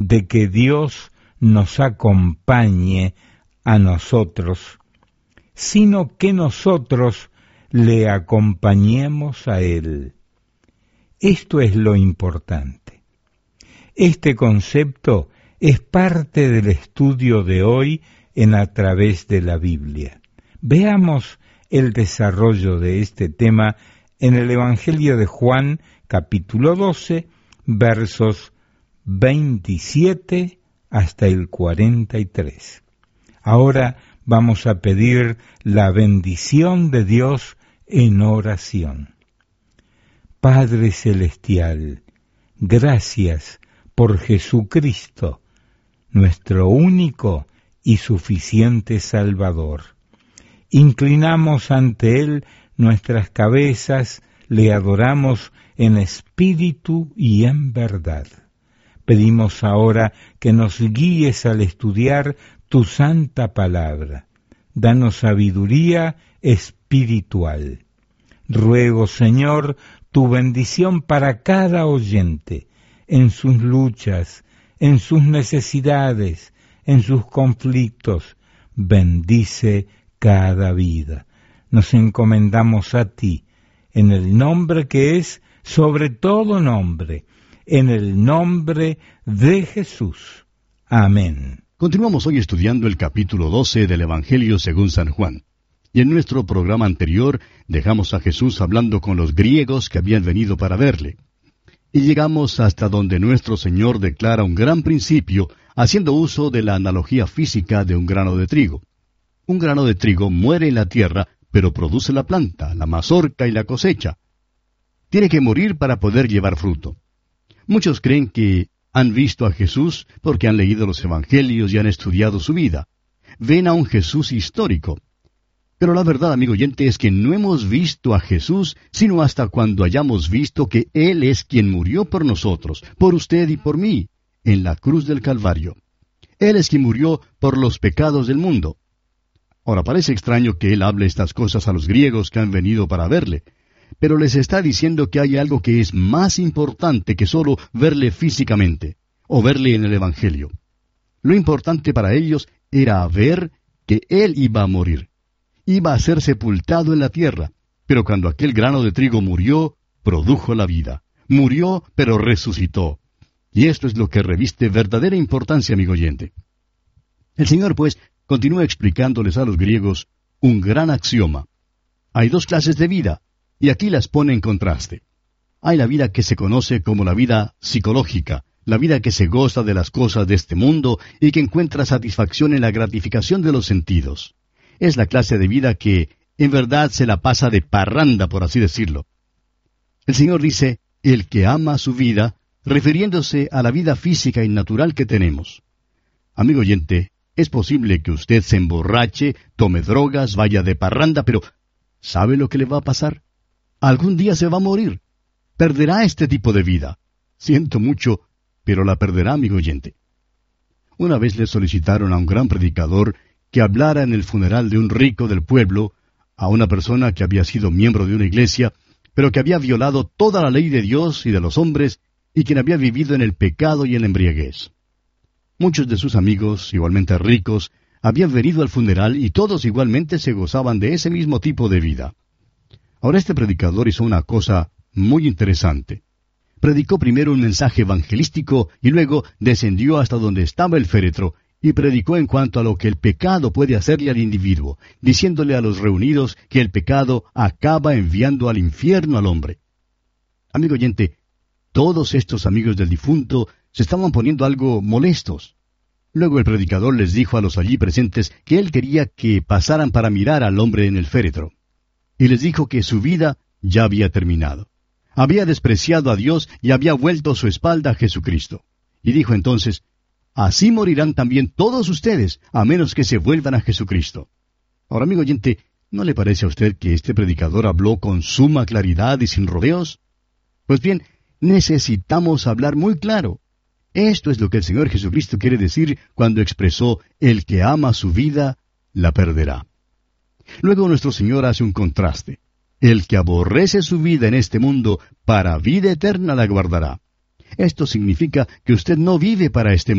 de que Dios nos acompañe a nosotros, sino que nosotros le acompañemos a Él. Esto es lo importante. Este concepto es parte del estudio de hoy en A Través de la Biblia. Veamos el desarrollo de este tema en el Evangelio de Juan, capítulo 12, versos 27 hasta el 43. Ahora vamos a pedir la bendición de Dios en oración. Padre Celestial, gracias por Jesucristo, nuestro único y suficiente Salvador. Inclinamos ante Él nuestras cabezas, le adoramos en espíritu y en verdad. Pedimos ahora que nos guíes al estudiar tu santa palabra. Danos sabiduría espiritual. Ruego, Señor, tu bendición para cada oyente, en sus luchas, en sus necesidades, en sus conflictos. Bendice cada vida. Nos encomendamos a ti, en el nombre que es sobre todo nombre, en el nombre de Jesús. Amén. Continuamos hoy estudiando el capítulo 12 del Evangelio según San Juan. Y en nuestro programa anterior dejamos a Jesús hablando con los griegos que habían venido para verle. Y llegamos hasta donde nuestro Señor declara un gran principio, haciendo uso de la analogía física de un grano de trigo. Un grano de trigo muere en la tierra, pero produce la planta, la mazorca y la cosecha. Tiene que morir para poder llevar fruto. Muchos creen que han visto a Jesús porque han leído los evangelios y han estudiado su vida. Ven a un Jesús histórico. Pero la verdad, amigo oyente, es que no hemos visto a Jesús sino hasta cuando hayamos visto que Él es quien murió por nosotros, por usted y por mí, en la cruz del Calvario. Él es quien murió por los pecados del mundo. Ahora, parece extraño que Él hable estas cosas a los griegos que han venido para verle, pero les está diciendo que hay algo que es más importante que solo verle físicamente, o verle en el Evangelio. Lo importante para ellos era ver que Él iba a morir. Iba a ser sepultado en la tierra, pero cuando aquel grano de trigo murió, produjo la vida. Murió, pero resucitó. Y esto es lo que reviste verdadera importancia, amigo oyente. El Señor, pues, continúa explicándoles a los griegos un gran axioma. Hay dos clases de vida, y aquí las pone en contraste. Hay la vida que se conoce como la vida psicológica, la vida que se goza de las cosas de este mundo y que encuentra satisfacción en la gratificación de los sentidos. Es la clase de vida que, en verdad, se la pasa de parranda, por así decirlo. El Señor dice, el que ama su vida, refiriéndose a la vida física y natural que tenemos. Amigo oyente, es posible que usted se emborrache, tome drogas, vaya de parranda, pero ¿sabe lo que le va a pasar? Algún día se va a morir. Perderá este tipo de vida. Siento mucho, pero la perderá, amigo oyente. Una vez le solicitaron a un gran predicador que hablara en el funeral de un rico del pueblo, a una persona que había sido miembro de una iglesia, pero que había violado toda la ley de Dios y de los hombres, y quien había vivido en el pecado y en la embriaguez. Muchos de sus amigos, igualmente ricos, habían venido al funeral y todos igualmente se gozaban de ese mismo tipo de vida. Ahora este predicador hizo una cosa muy interesante. Predicó primero un mensaje evangelístico y luego descendió hasta donde estaba el féretro y predicó en cuanto a lo que el pecado puede hacerle al individuo, diciéndole a los reunidos que el pecado acaba enviando al infierno al hombre. Amigo oyente, todos estos amigos del difunto se estaban poniendo algo molestos. Luego el predicador les dijo a los allí presentes que él quería que pasaran para mirar al hombre en el féretro. Y les dijo que su vida ya había terminado. Había despreciado a Dios y había vuelto su espalda a Jesucristo. Y dijo entonces, así morirán también todos ustedes, a menos que se vuelvan a Jesucristo. Ahora, amigo oyente, ¿no le parece a usted que este predicador habló con suma claridad y sin rodeos? Pues bien, necesitamos hablar muy claro. Esto es lo que el Señor Jesucristo quiere decir cuando expresó, el que ama su vida, la perderá. Luego nuestro Señor hace un contraste. El que aborrece su vida en este mundo, para vida eterna la guardará. Esto significa que usted no vive para este mundo.